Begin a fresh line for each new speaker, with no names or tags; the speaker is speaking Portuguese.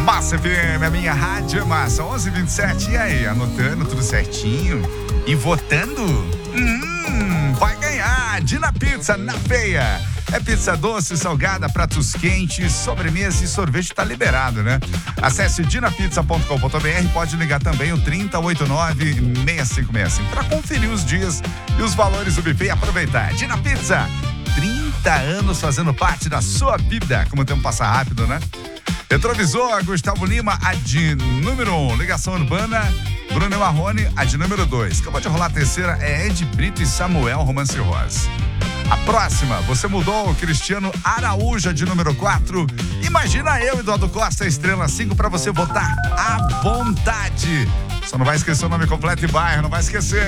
Massa FM, a minha rádio é massa, 11h27, e aí, anotando tudo certinho e votando? Vai ganhar Dina Pizza na Feia. É pizza doce, salgada, pratos quentes, sobremesa e sorvete, tá liberado, né? Acesse dinapizza.com.br, pode ligar também o 3089-6565 para conferir os dias e os valores do buffet e aproveitar. Dina Pizza, 30 anos fazendo parte da sua vida. Como o tempo passa rápido, né? Retrovisor, Gustavo Lima, a de número 1. Ligação Urbana, Bruno Marrone, a de número 2. Acabou de rolar a terceira, é Ed Brito e Samuel, Romance Rosa. A próxima, você mudou, Cristiano Araújo, de número 4. Imagina eu, Eduardo Costa, estrela 5, para você votar à vontade. Só não vai esquecer o nome completo e bairro, não vai esquecer.